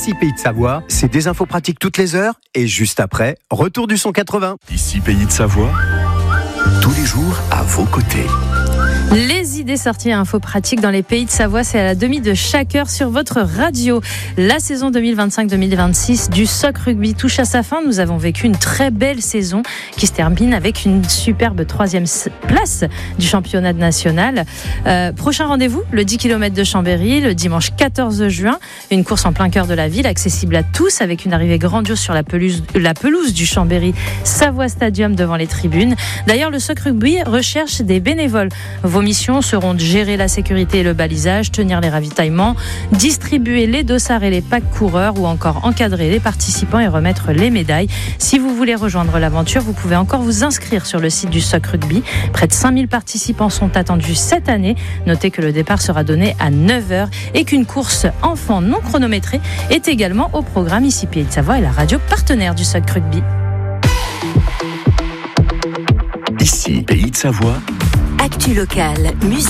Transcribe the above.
Ici Pays de Savoie, c'est des infos pratiques toutes les heures et juste après, retour du son 80. Ici Pays de Savoie, tous les jours à vos côtés. Les idées sorties à info pratique dans les Pays de Savoie, c'est à la demi de chaque heure sur votre radio. La saison 2025-2026 du SOC Rugby touche à sa fin. Nous avons vécu une très belle saison qui se termine avec une superbe 3e place du championnat national. Prochain rendez-vous, le 10 km de Chambéry, le dimanche 14 juin. Une course en plein cœur de la ville, accessible à tous, avec une arrivée grandiose sur la pelouse du Chambéry Savoie Stadium devant les tribunes. D'ailleurs, le SOC Rugby recherche des bénévoles. Vos missions seront de gérer la sécurité et le balisage, tenir les ravitaillements, distribuer les dossards et les packs coureurs ou encore encadrer les participants et remettre les médailles. Si vous voulez rejoindre l'aventure, vous pouvez encore vous inscrire sur le site du SOC Rugby. Près de 5000 participants sont attendus cette année. Notez que le départ sera donné à 9h et qu'une course enfant non chronométrée est également au programme. Ici Pays de Savoie et la radio partenaire du SOC Rugby. Ici Pays de Savoie. Actu locale, musique.